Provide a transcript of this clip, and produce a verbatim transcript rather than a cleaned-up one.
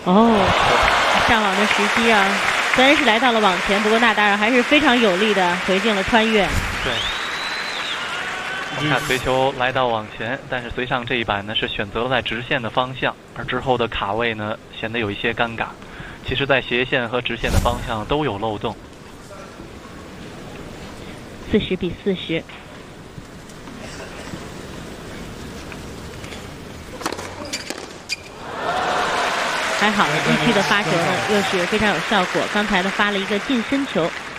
哦，上网的时机啊，虽然是来到了网前，不过纳达尔还是非常有力的回敬了穿越。 对。我们看随球来到网前，但是随上这一板呢是选择了在直线的方向，而之后的卡位呢显得有一些尴尬。其实，在斜线和直线的方向都有漏洞。 四十比四十。还好呢，这期的发球呢又是非常有效果。刚才呢发了一个近身球，